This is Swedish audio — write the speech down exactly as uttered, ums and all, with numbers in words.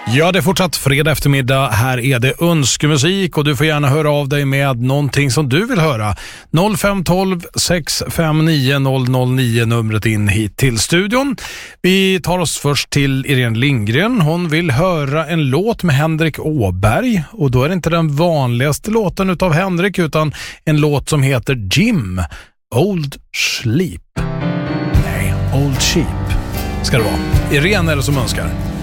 Ja, det är fortsatt fredag eftermiddag. Här är det önskemusik och du får gärna höra av dig med någonting som du vill höra. noll fem ett två sex fem nio noll noll nio numret in hit till studion. Vi tar oss först till Irene Lindgren. Hon vill höra en låt med Henrik Åberg och då är det inte den vanligaste låten utav Henrik utan en låt som heter Jim, Old Sleep. Nej, Old Sheep ska det vara. Irene är det som önskar.